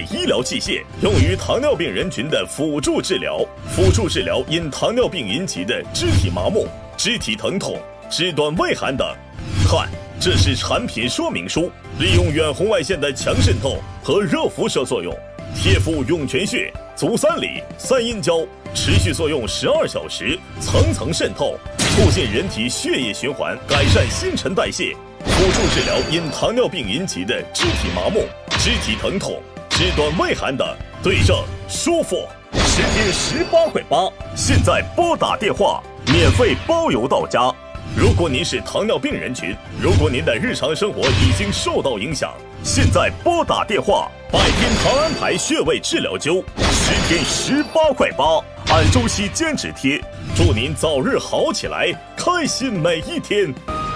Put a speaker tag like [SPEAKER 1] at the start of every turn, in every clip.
[SPEAKER 1] 医疗器械，用于糖尿病人群的辅助治疗。辅助治疗因糖尿病引起的肢体麻木、肢体疼痛、肢端畏寒等。看，这是产品说明书，利用远红外线的强渗透和热辐射作用，贴敷涌泉穴、足三里、三阴交，持续作用12小时，层层渗透，促进人体血液循环，改善新陈代谢。辅助治疗因糖尿病引起的肢体麻木、肢体疼痛、肢端畏寒等，对症舒服，10天18块8。现在拨打电话，免费包邮到家。如果您是糖尿病人群，如果您的日常生活已经受到影响，现在拨打电话，百天糖安牌穴位治疗灸，10天18块8，按周期坚持贴，祝您早日好起来，开心每一天。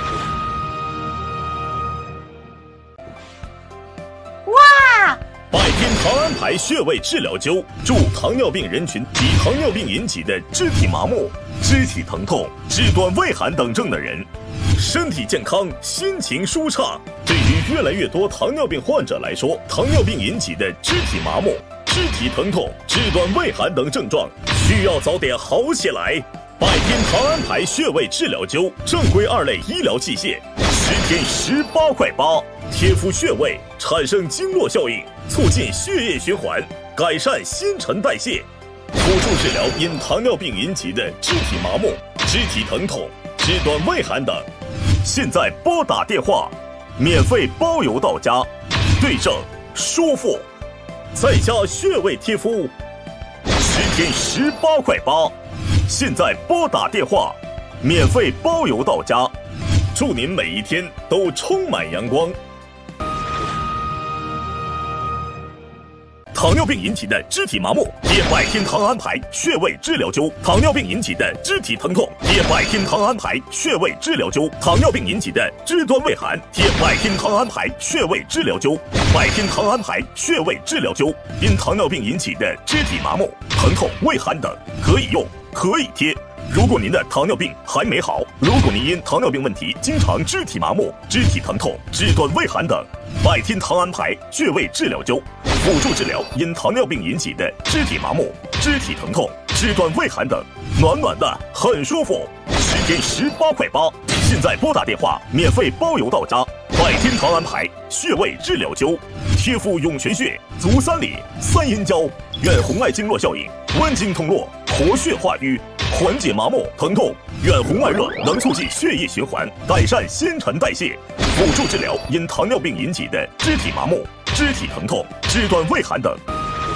[SPEAKER 2] 哇！
[SPEAKER 1] 百天糖安牌穴位治疗灸，助糖尿病人群及糖尿病引起的肢体麻木、肢体疼痛、肢端畏寒等症的人，身体健康，心情舒畅。对于越来越多糖尿病患者来说，糖尿病引起的肢体麻木、肢体疼痛、肢端畏寒等症状，需要早点好起来。百天糖安牌穴位治疗灸，正规2类医疗器械，10天18块8，贴敷穴位，产生经络效应，促进血液循环，改善新陈代谢。辅助治疗因糖尿病引起的肢体麻木、肢体疼痛、肢端畏寒等，现在拨打电话，免费包邮到家，对症舒服，在家穴位贴敷，10天18块8。现在拨打电话，免费包邮到家，祝您每一天都充满阳光。糖尿病引起的肢体麻木，贴百天糖安牌穴位治疗灸；糖尿病引起的肢体疼痛，贴百天糖安牌穴位治疗灸；糖尿病引起的肢端畏寒，贴百天糖安牌穴位治疗灸。百天糖安牌穴位治疗灸，因糖尿病引起的肢体麻木、疼痛、畏寒等，可以用，可以贴。如果您的糖尿病还没好，如果您因糖尿病问题经常肢体麻木、肢体疼痛、肢端畏寒等，百天糖安牌穴位治疗灸，辅助治疗因糖尿病引起的肢体麻木、肢体疼痛、肢端畏寒等，暖暖的，很舒服，10天18块8。现在拨打电话，免费包邮到家。百天糖安牌穴位治疗灸，贴敷涌泉穴、足三里、三阴交，远红外经络效应，温经通络，活血化瘀，缓解麻木疼痛，远红外热能促进血液循环，改善新陈代谢。辅助治疗因糖尿病引起的肢体麻木、肢体疼痛、肢端畏寒等。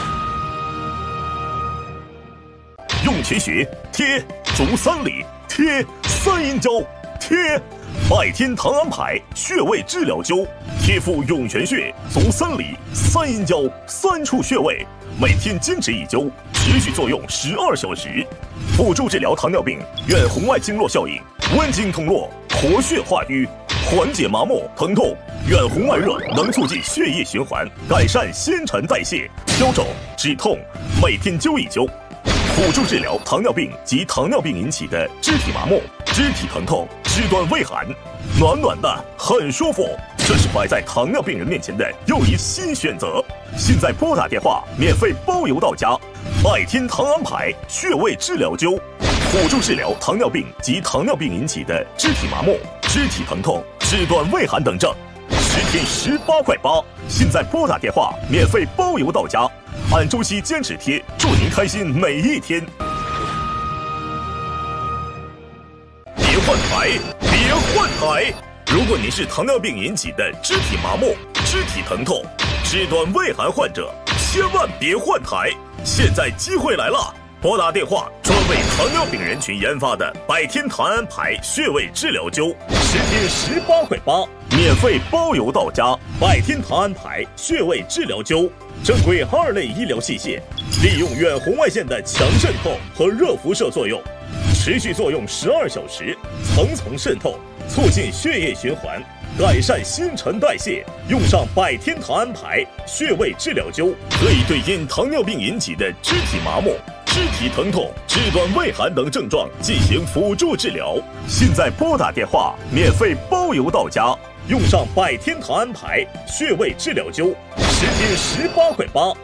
[SPEAKER 1] 涌泉穴贴，足三里贴，三阴交贴。百天糖安牌穴位治疗灸，贴敷涌泉穴、足三里、三阴交3处穴位，每天坚持1灸，持续作用12小时，辅助治疗糖尿病远红外经络效应，温经通络，活血化瘀，缓解麻木疼痛，远红外热能促进血液循环，改善新陈代谢，消肿止痛，每天灸1灸。辅助治疗糖尿病及糖尿病引起的肢体麻木、肢体疼痛、肢端畏寒，暖暖的，很舒服。这是摆在糖尿病人面前的又一新选择。现在拨打电话，免费包邮到家。百天糖安牌穴位治疗灸，辅助治疗糖尿病及糖尿病引起的肢体麻木、肢体疼痛、肢端畏寒等症，10天18块8。现在拨打电话，免费包邮到家。按周期坚持贴，祝您开心每一天。别换台，别换台！如果您是糖尿病引起的肢体麻木、肢体疼痛、肢端畏寒患者，千万别换台！现在机会来了，拨打电话，专为糖尿病人群研发的百天糖安牌穴位治疗灸，10天18块8，免费包邮到家。百天糖安牌穴位治疗灸，正规2类医疗器械，利用远红外线的强渗透和热辐射作用，持续作用12小时，层层渗透，促进血液循环，改善新陈代谢。用上百天糖安牌穴位治疗灸，可以对因糖尿病引起的肢体麻木、肢体疼痛、肢端畏寒等症状进行辅助治疗。现在拨打电话，免费包邮到家。用上百天糖安牌穴位治疗灸，10天18块8。